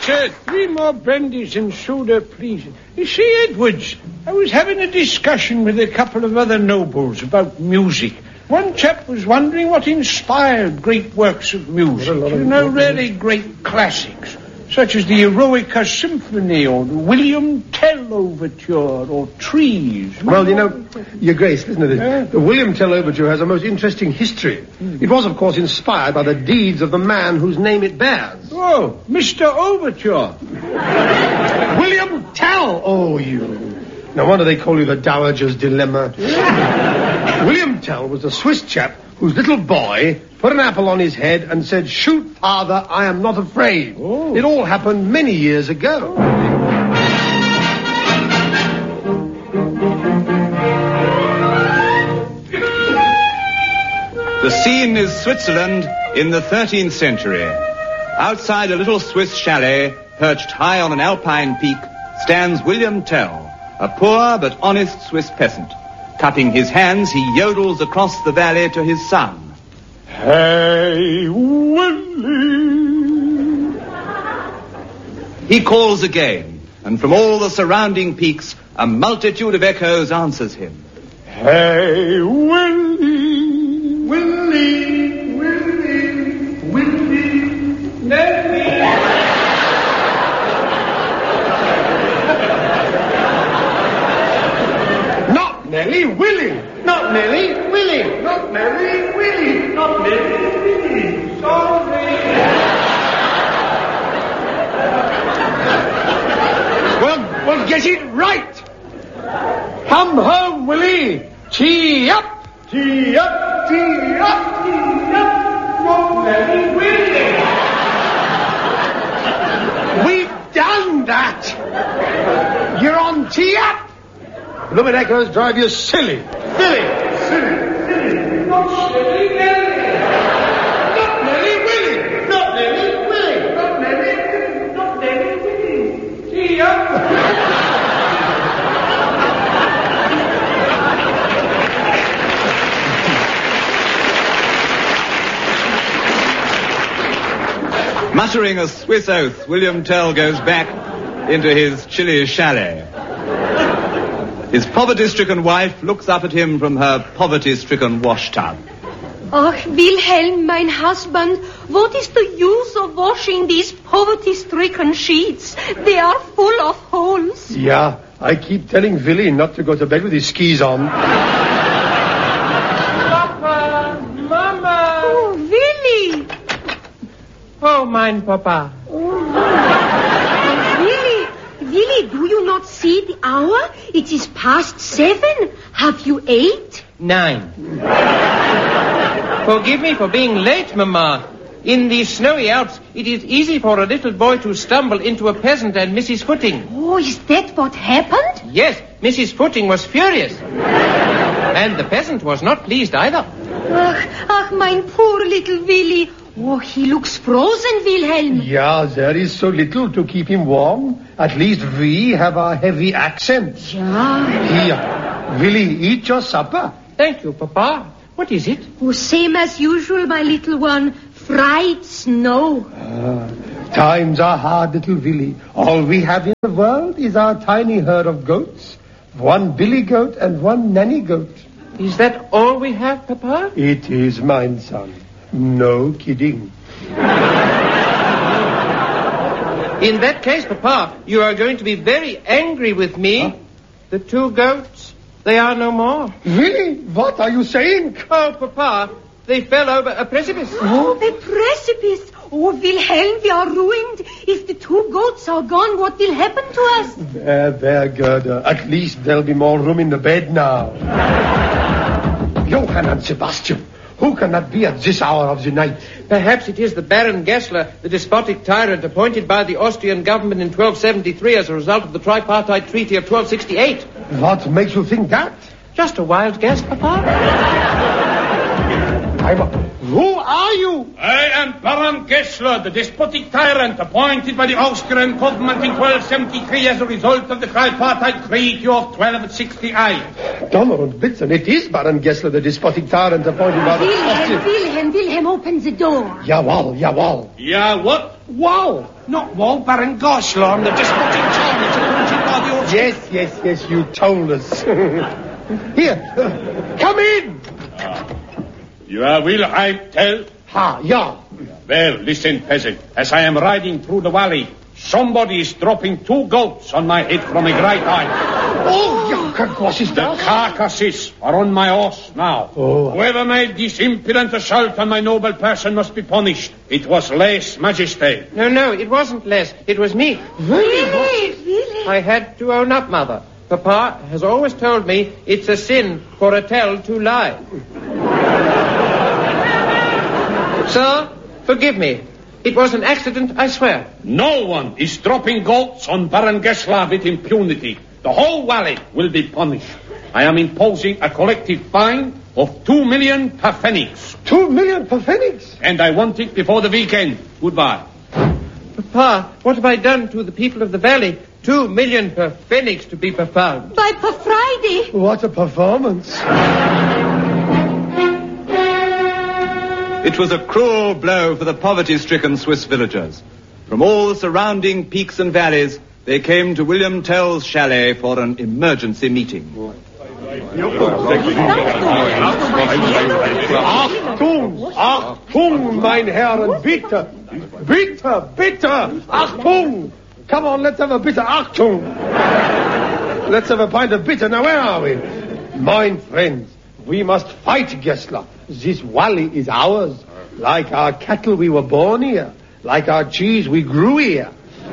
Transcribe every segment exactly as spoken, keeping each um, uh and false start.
sir. Three more brandies and soda, please. You see, Edwards, I was having a discussion with a couple of other nobles about music. One chap was wondering what inspired great works of music. You know, really great classics, such as the Eroica Symphony or the William Tell Overture or Trees. Well, you know, Your Grace, listen to this. Uh, the William Tell Overture has a most interesting history. Mm. It was, of course, inspired by the deeds of the man whose name it bears. Oh, Mister Overture. William Tell! Oh, you... No wonder they call you the Dowager's Dilemma. William Tell was a Swiss chap whose little boy put an apple on his head and said, "Shoot, father, I am not afraid." Oh. It all happened many years ago. The scene is Switzerland in the thirteenth century. Outside a little Swiss chalet, perched high on an alpine peak, stands William Tell, a poor but honest Swiss peasant. Cupping his hands, he yodels across the valley to his son. Hey, Willie! He calls again, and from all the surrounding peaks, a multitude of echoes answers him. Hey, Willie! Willie! Willie! Willie! Nellie! Nellie, Willie! Not Nellie, Willie! Not Nellie, Willie! Not Nellie, Willie! Sorry! Well, well, get it right! Come home, Willie! Tee up! Tee up! Tee up! Tee up! Not Nellie, Willie! We've done that! You're on tee up! Blooming echoes drive you silly. Silly. Silly. Silly. Not silly, Nellie. Not Nellie, Willie. Not Nellie, Willie. Not Nellie, Willie. Not Nellie, Willie. Gee up. Muttering a Swiss oath, William Tell goes back into his chilly chalet. His poverty-stricken wife looks up at him from her poverty-stricken washtub. Ach, Wilhelm, mein husband, what is the use of washing these poverty-stricken sheets? They are full of holes. Yeah, I keep telling Willie not to go to bed with his skis on. Papa, Mama. Oh, Willie. Oh, mein Papa. Willie, do you not see the hour? It is past seven. Have you ate? Nine. Forgive me for being late, Mamma. In the snowy Alps, it is easy for a little boy to stumble into a peasant and miss his footing. Oh, is that what happened? Yes, Missus Footing was furious. And the peasant was not pleased either. Ach, ach, mein poor little Willie. Oh, he looks frozen, Wilhelm. Yeah, there is so little to keep him warm. At least we have our heavy accents. Yeah. Here, Willie, eat your supper. Thank you, Papa. What is it? Oh, same as usual, my little one. Fried snow. Ah, times are hard, little Willie. All we have in the world is our tiny herd of goats. One billy goat and one nanny goat. Is that all we have, Papa? It is, mine son. No kidding. In that case, Papa, you are going to be very angry with me. Huh? The two goats, they are no more. Really? What are you saying? Oh, Papa, they fell over a precipice. Oh, the precipice. Oh, Wilhelm, we are ruined. If the two goats are gone, what will happen to us? There, there, Gerda. At least there'll be more room in the bed now. Johann and Sebastian. Who can that be at this hour of the night? Perhaps it is the Baron Gessler, the despotic tyrant appointed by the Austrian government in twelve seventy-three as a result of the tripartite treaty of twelve sixty-eight. What makes you think that? Just a wild guess, Papa. I'm, who are you? I am Baron Gessler, the despotic tyrant appointed by the Austrian government in twelve seventy-three as a result of the tripartite treaty of twelve sixty-eight. Donner und Blitzen, it is Baron Gessler, the despotic tyrant appointed by the Wilhelm, Austrian... Wilhelm, Wilhelm, open the door. Jawohl, jawohl. Yeah, what? Wow. Not Wall, Baron Gessler. I'm the despotic tyrant appointed by the Austrian... Yes, yes, yes, you told us. Here, uh, come in. You are Wilhelm Tell? Ha, ja. Well, listen, peasant. As I am riding through the valley, somebody is dropping two goats on my head from a great height. Oh, ja, was ist The das? carcasses are on my horse now. Oh. Whoever made this impudent assault on my noble person must be punished. It was lèse majesté. No, no, it wasn't less. It was me. Really? Really? I had to own up, Mother. Papa has always told me it's a sin for a tell to lie. Sir, forgive me. It was an accident, I swear. No one is dropping goats on Baron Gessler with impunity. The whole valley will be punished. I am imposing a collective fine of two million per pfennigs. Two million per pfennigs? And I want it before the weekend. Goodbye. Papa, what have I done to the people of the valley? Two million per pfennigs to be performed. By per Friday. What a performance. It was a cruel blow for the poverty-stricken Swiss villagers. From all the surrounding peaks and valleys, they came to William Tell's chalet for an emergency meeting. Achtung, Achtung, mein Herren, bitte, bitte, bitte, Achtung. Come on, let's have a bitter, Achtung. Let's have a pint of bitter. Now, where are we? Mine friends, we must fight Gessler. This valley is ours. Like our cattle, we were born here. Like our cheese, we grew here. But,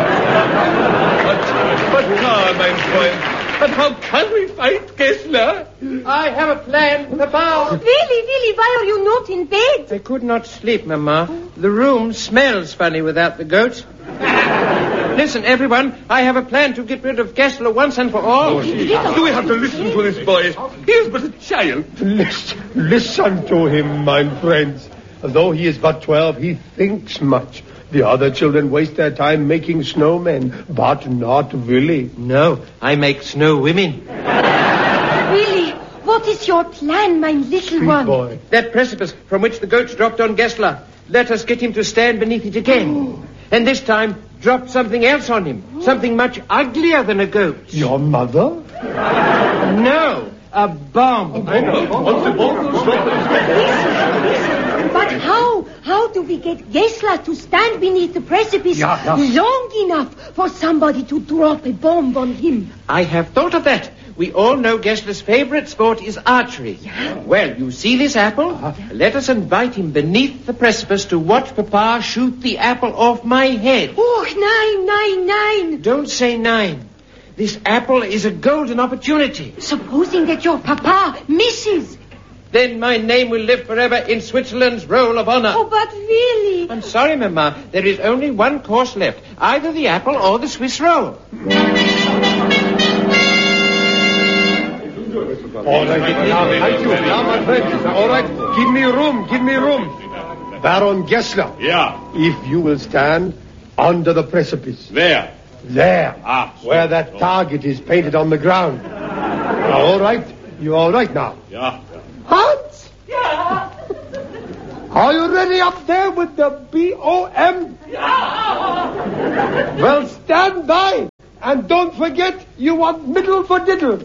no, mein Freund, but how can we fight Gessler? I have a plan, Papa. Really, really, why are you not in bed? I could not sleep, Mama. The room smells funny without the goats. Listen, everyone, I have a plan to get rid of Gessler once and for all. Do we have to listen to this boy? He is but a child. Listen, listen to him, my friends. Though he is but twelve, he thinks much. The other children waste their time making snowmen, but not Willie. No, I make snow women. Willie, what is your plan, my little Sweet one? boy. That precipice from which the goats dropped on Gessler. Let us get him to stand beneath it again. And this time, drop something else on him. Something much uglier than a goat. Your mother? No, a bomb. But how? How do we get Gessler to stand beneath the precipice Yeah, yeah. long enough for somebody to drop a bomb on him? I have thought of that. We all know Gessler's favorite sport is archery. Well, you see this apple? Let us invite him beneath the precipice to watch Papa shoot the apple off my head. Oh, nine, nine, nine. Don't say nine. This apple is a golden opportunity. Supposing that your papa misses. Then my name will live forever in Switzerland's roll of honor. Oh, but really. I'm sorry, Mama. There is only one course left. Either the apple or the Swiss roll. All right, now, thank you. Now, my friends. All right, give me room, give me room. Baron Gessler. Yeah. If you will stand under the precipice. There. There. Ah, so- where that so. target is painted on the ground. Now, all right? You all right now? Yeah. Hans? Yeah. Are you ready up there with the B O M? Yeah. Well, stand by. And don't forget, you want middle for diddle.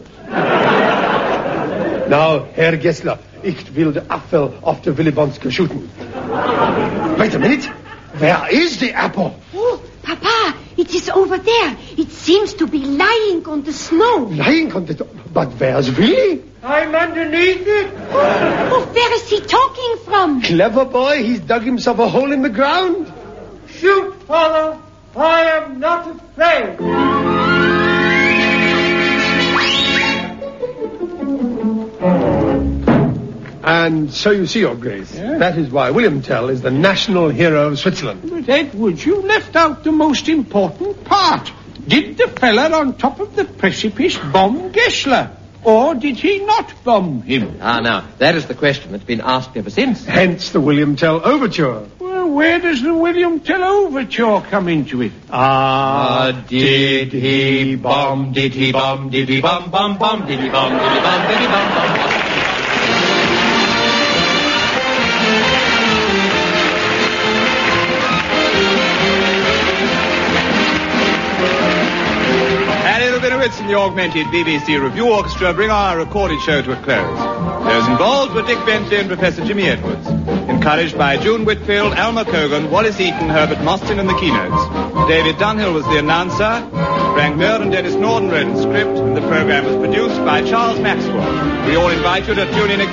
Now, Herr Gessler, ich will the apple auf der Willibonske shooten. Wait a minute. Where is the apple? Oh, Papa, it is over there. It seems to be lying on the snow. Lying on the... But where's Willie? I'm underneath it. Oh, where is he talking from? Clever boy, he's dug himself a hole in the ground. Shoot, father. I am not afraid. And so you see, Your Grace, Yeah. that is why William Tell is the national hero of Switzerland. But Edwards, you left out the most important part. Did the fella on top of the precipice bomb Gessler? or did he not bomb him? Ah, now, that is the question that's been asked ever since. Hence the William Tell Overture. Well, where does the William Tell Overture come into it? Ah, did he bomb, did he bomb, did he bomb, bomb, bomb, did he bomb, did he bomb, did he bomb, bomb, bomb. Binowitz and the augmented B B C Review Orchestra bring our recorded show to a close. Those involved were Dick Bentley and Professor Jimmy Edwards. Encouraged by June Whitfield, Alma Cogan, Wallace Eaton, Herbert Mostyn and the keynotes. David Dunhill was the announcer. Frank Muir and Dennis Norden wrote the script, and the program was produced by Charles Maxwell. We all invite you to tune in again.